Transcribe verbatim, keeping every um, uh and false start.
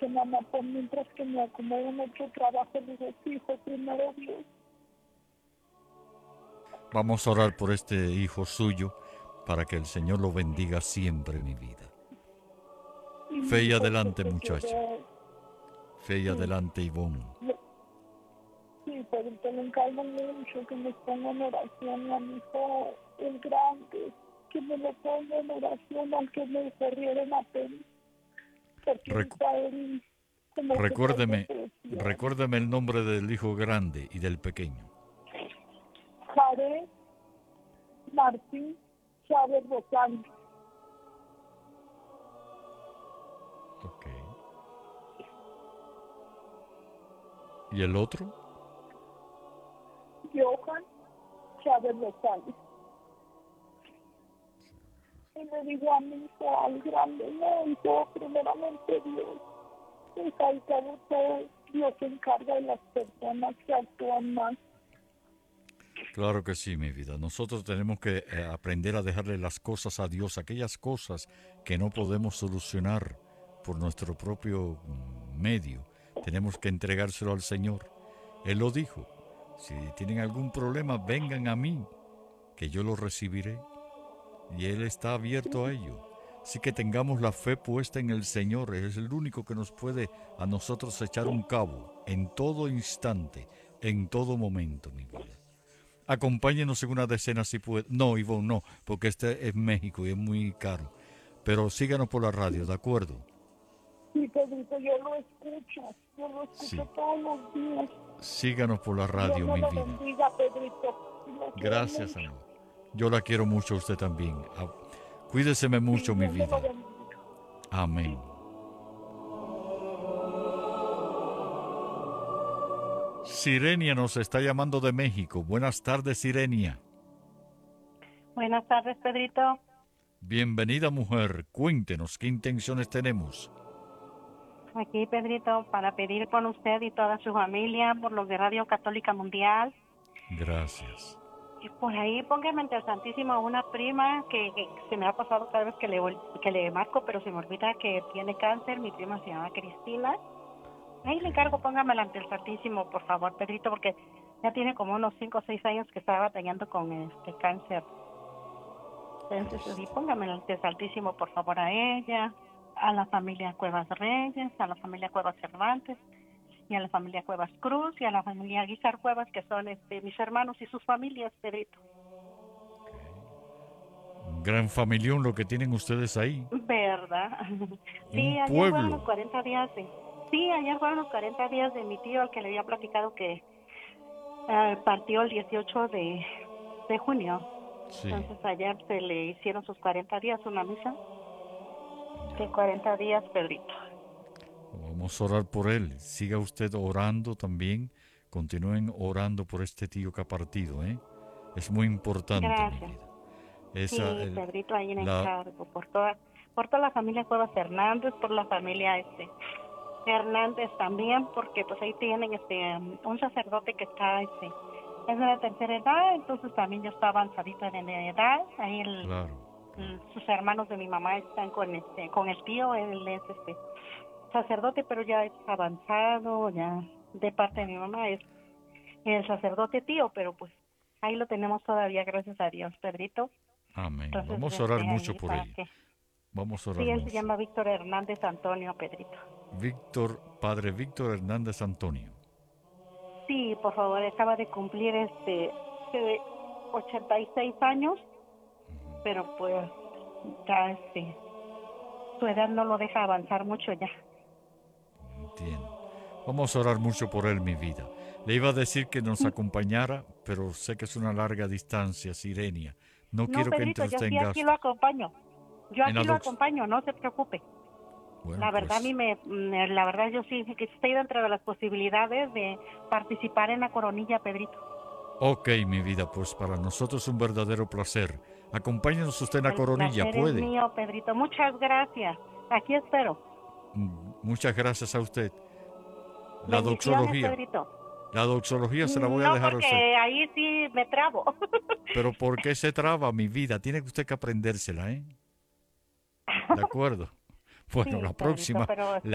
dice, mamá, pues mientras que me acomodo en otro trabajo, le digo, sí, hijo, primero Dios. Vamos a orar por este hijo suyo para que el Señor lo bendiga siempre, mi vida. Y Fe mi y hijo se adelante, muchacha. quedó, Fe y sí, adelante, Ivonne. le- sí, pero te lo encargo mucho, que me ponga en oración a mi hijo, el grande, que me lo ponga en oración, aunque me corrieron apenas, porque Recu- ahorita él como que trae recuérdeme, depresión. recuérdeme el nombre del hijo grande y del pequeño. Jared Martín Chávez Rosales. Ok. ¿Y el otro? Johan Chávez Rosales. Y le digo a mi hijo, al grande, no, hijo, primeramente Dios. Pues al cabo todo Dios se encarga de las personas que actúan mal. Claro que sí, mi vida. Nosotros tenemos que eh, aprender a dejarle las cosas a Dios, aquellas cosas que no podemos solucionar por nuestro propio mm, medio. Tenemos que entregárselo al Señor. Él lo dijo. Si tienen algún problema, vengan a mí, que yo lo recibiré. Y Él está abierto a ello. Así que tengamos la fe puesta en el Señor. Él es el único que nos puede a nosotros echar un cabo en todo instante, en todo momento, mi vida. Acompáñenos en una decena si puede. No, Ivonne, no, porque este es México y es muy caro. Pero síganos por la radio, ¿de acuerdo? Sí, Pedrito, yo lo escucho, yo lo escucho Sí. todos los días. Síganos por la Dios radio, me mi lo vida. bendiga, Pedrito. Lo quiero Gracias, mucho. amor. Yo la quiero mucho a usted también. Ah, cuídeseme Sí, mucho, mi Dios me lo vida. bendiga. Amén. Sirenia nos está llamando de México. Buenas tardes, Sirenia. Buenas tardes, Pedrito. Bienvenida, mujer. Cuéntenos qué intenciones tenemos. Aquí, Pedrito, para pedir por usted y toda su familia, por los de Radio Católica Mundial. Gracias. Y por ahí póngame ante el Santísimo a una prima que, que se me ha pasado cada vez que le, que le marco, pero se me olvida que tiene cáncer. Mi prima se llama Cristina. Ahí le encargo, póngamela ante el Santísimo, por favor, Pedrito, porque ya tiene como unos cinco o seis años que está batallando con este cáncer. Entonces, sí, póngamela ante el Santísimo, por favor, a ella, a la familia Cuevas Reyes, a la familia Cuevas Cervantes, y a la familia Cuevas Cruz, y a la familia Guizar Cuevas, que son este, mis hermanos y sus familias, Pedrito. Gran familión lo que tienen ustedes ahí. ¿Verdad? Sí, Un ayer fueron los pueblo. cuarenta días de... Sí, ayer fueron los cuarenta días de mi tío, al que le había platicado que uh, partió el dieciocho de, de junio. Sí. Entonces ayer se le hicieron sus cuarenta días, una misa de cuarenta días, Pedrito. Vamos a orar por él. Siga usted orando también. Continúen orando por este tío que ha partido, ¿eh? Es muy importante, Gracias. mi vida. Esa, Sí, el, Pedrito, ahí en la, encargo por toda, por toda la familia Cuevas Hernández, por la familia este Hernández también, porque pues ahí tienen este un sacerdote que está este es de la tercera edad, entonces también yo estaba avanzadita de la edad. Ahí el, claro, el, sus hermanos de mi mamá están con este con el tío, él es este sacerdote, pero ya es avanzado, ya de parte de mi mamá es el sacerdote tío, pero pues ahí lo tenemos todavía, gracias a Dios, Pedrito. amén. Entonces, Vamos a orar este, mucho ahí por para él. que... Vamos a orar Sí, él se mucho. llama Víctor Hernández Antonio, Pedrito. Víctor, padre Víctor Hernández Antonio. Sí, por favor, acaba de cumplir este eh, ochenta y seis años, pero pues ya este su edad no lo deja avanzar mucho ya. Entiendo. Vamos a orar mucho por él, mi vida. Le iba a decir que nos acompañara, pero sé que es una larga distancia, Sirenia. No No, quiero que Pedrito, entre yo usted en sí aquí lo gastos. acompaño. Yo En aquí lo adox. acompaño, no se preocupe. Bueno, La verdad, a mí pues. me, la verdad yo sí que estoy dentro de las posibilidades de participar en la coronilla, Pedrito. Ok, mi vida, pues para nosotros es un verdadero placer. Acompáñenos usted en la El coronilla, placer es ¿puede? mío, Pedrito. Muchas gracias. Aquí espero. Muchas gracias a usted. La Bendiciones, doxología. Pedrito. La doxología se la voy a No, dejar a porque usted. ahí sí me trabo. Pero ¿por qué se traba, mi vida? Tiene usted que aprendérsela, ¿eh? ¿De acuerdo? Bueno, Sí, la Pedrito, próxima, pero